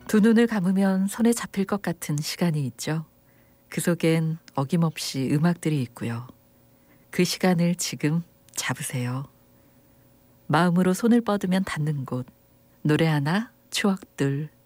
두 눈을 감으면 손에 잡힐 것 같은 시간이 있죠. 그 속엔 어김없이 음악들이 있고요. 그 시간을 지금 잡으세요. 마음으로 손을 뻗으면 닿는 곳. 노래 하나, 추억들.